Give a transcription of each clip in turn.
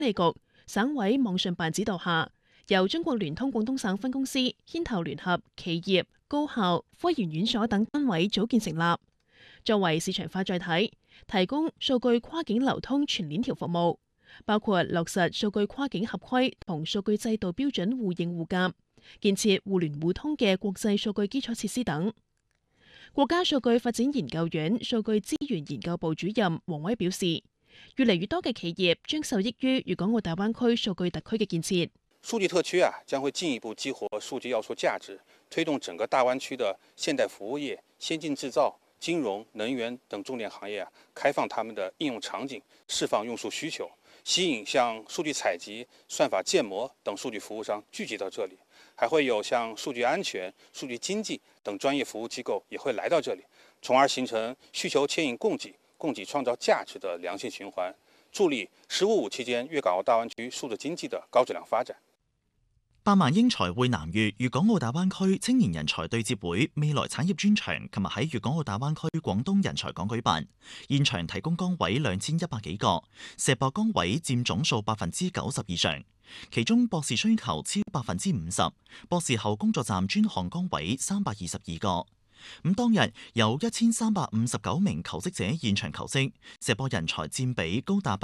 理局、省委網信辦指導下，由中國聯通廣東省分公司牽頭聯合企業、高校、科研院所等單位組建成立，作為市場化載體，提供數據跨境流通全鏈條服務，包括落實數據跨境合規同數據制度標準互認互鑑，建設互聯互通嘅國際數據基礎設施等。國家數據發展研究院數據資源研究部主任王威表示，越嚟越多嘅企業將受益於粵港澳大灣區數據特區嘅建設。 數據特區將會進一步激活數據要素價值，推動整個大灣區的現代服務業、先進製造、金融、能源等重點行業開放他們的應用場景，釋放用戶需求，吸引像數據採集、算法建模等數據服務商聚集到這裡，還會有像數據安全、數據經濟等專業服務機構也會來到這裡，從而形成需求牽引供給、供給創造價值的良性循環，助力“十五五”期間粵港澳大灣區數字經濟的高質量發展。 百萬英才匯南粵粵港澳大灣區青年人才對接會未來產業專場，琴日喺粵港澳大灣區廣東人才港舉辦，現場提供崗位2100幾個，碩博崗位佔總數90%以上，其中博士需求超50%，博士後工作站專項崗位322個。當日有1359名求職者現場求職，碩博人才佔比高達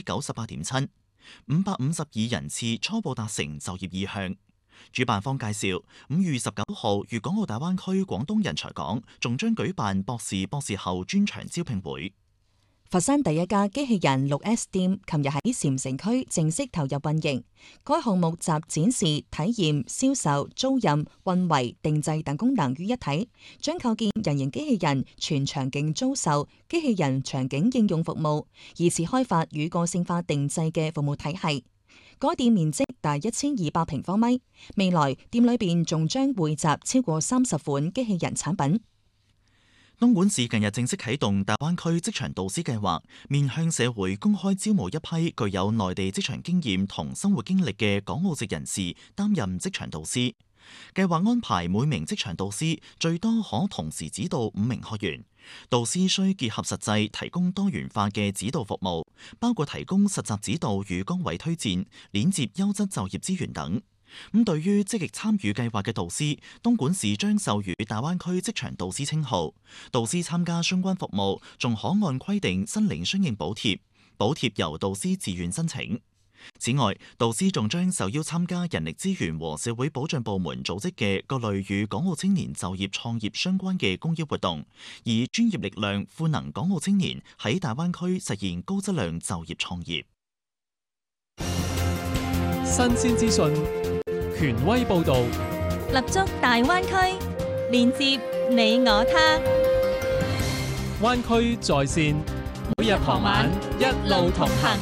98.7%。552人次初步達成就業意向。主辦方介紹，5月19號粵港澳大灣區廣東人才港仲將舉辦博士、博士後專場招聘會。 佛山第一家機器人 6S 店琴日喺禪城區正式投入運營。該項目集展示、體驗、銷售、租賃、運維、定製等功能於一體，將構建人形機器人全場景租售、機器人場景應用服務，以此開發與個性化定製嘅服務體系。該店面積大1200平方米，未來店裏邊仲將匯集超過30款機器人產品。 東莞市近日正式啟動大灣區職場導師計劃，面向社會公開招募一批具有內地職場經驗同生活經歷嘅港澳籍人士擔任職場導師。計劃安排每名職場導師最多可同時指導5名學員。導師需結合實際，提供多元化嘅指導服務，包括提供實習指導與崗位推薦、鏈接優質就業資源等。對於積極參與計劃嘅導師，東莞市將授予大灣區職場導師稱號。導師參加相關服務，仲可按規定申領相應補貼，補貼由導師自願申請。此外，導師仲將受邀參加人力資源和社會保障部門組織嘅各類與港澳青年就業創業相關嘅公益活動，以專業力量賦能港澳青年喺大灣區實現高質量就業創業。 新鮮資訊，權威報導， 立足大灣區，連接你我他。 灣區在線，每日傍晚一路同行。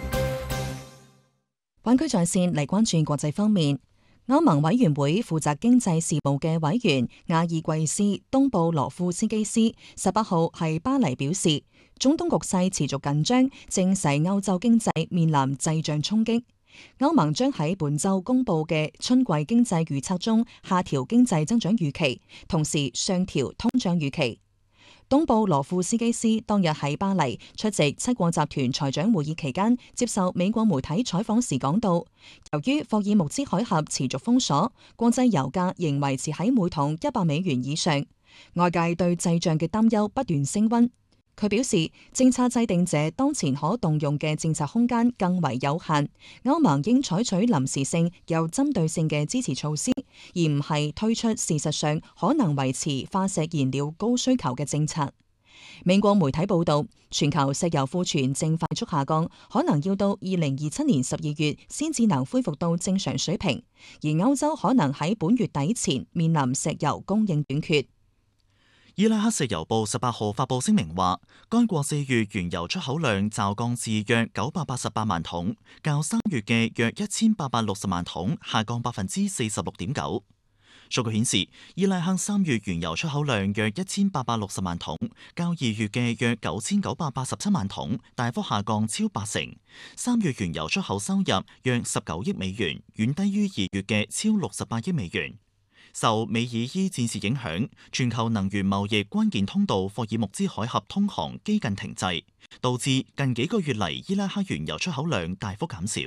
灣區在線嚟關注國際方面，歐盟委員會負責經濟事務嘅委員亞爾貴斯·東布羅夫斯基斯18號喺巴黎表示，中東局勢持續緊張，正使歐洲經濟面臨滯脹衝擊。歐盟將喺本周公布嘅春季經濟預測中下調經濟增長預期，同時上調通脹預期。東布羅夫斯基斯當日喺巴黎出席七國集團財長會議期間，接受美國媒體採訪時講到，由於霍爾木茲海峽持續封鎖，國際油價仍維持喺每桶$100以上，外界對滯脹嘅擔憂不斷升溫。佢表示，政策制定者當前可動用嘅政策空間更為有限，歐盟應採取臨時性又針對性嘅支持措施，而唔係推出事實上可能維持化石燃料高需求嘅政策。美國媒體報道，全球石油庫存正快速下降，可能要到2027年12月先至能恢復到正常水平，而歐洲可能喺本月底前面臨石油供應短缺。 伊拉克石油部18號發布聲明話，該國4月原油出口量驟降至約988萬桶，較3月嘅約1860萬桶下降46.9%。數據顯示，伊拉克3月原油出口量約1860萬桶，較2月嘅約9987萬桶大幅下降超80%。3月原油出口收入約19億美元，遠低於2月嘅超68億美元。 受美爾伊戰事影響，全球能源貿易關鍵通道霍爾木茲海峽通航幾近停滯，導致近幾個月嚟伊拉克原油出口量大幅減少。